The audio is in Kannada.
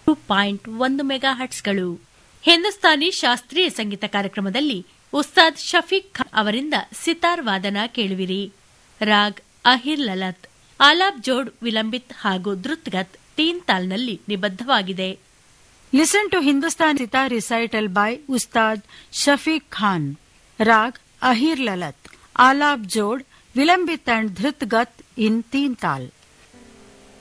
1 ಮೆಗಾಹರ್ಟ್ಸ್ಗಳು. ಹಿಂದೂಸ್ತಾನಿ ಶಾಸ್ತ್ರೀಯ ಸಂಗೀತ ಕಾರ್ಯಕ್ರಮದಲ್ಲಿ ಉಸ್ತಾದ್ ಶಫೀಕ್ ಖಾನ್ ಅವರಿಂದ ಸಿತಾರ್ ವಾದನ ಕೇಳುವಿರಿ. ರಾಗ್ ಅಹಿರ್ ಲಲತ್, ಆಲಾಬ್ ಜೋಡ್ ವಿಲಂಬಿತ್ ಹಾಗೂ ದ್ರುತ್ಗತ್ ತೀನ್ ತಾಲ್ನಲ್ಲಿ ನಿಬದ್ಧವಾಗಿದೆ. Listen to Hindustani Sitar recital by Ustad Shafiq Khan. Rag Ahir Lalat, Alap Jod, Vilambit and Dhrut Gat in Teen Tal.